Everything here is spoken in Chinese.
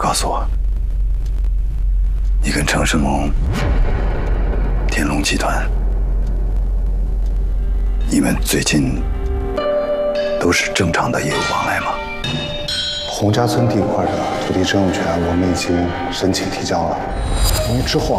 告诉我，你跟程胜龙、天龙集团，你们最近都是正常的业务往来吗？ 洪家村地块的土地征用权，我们已经申请提交了，因为之后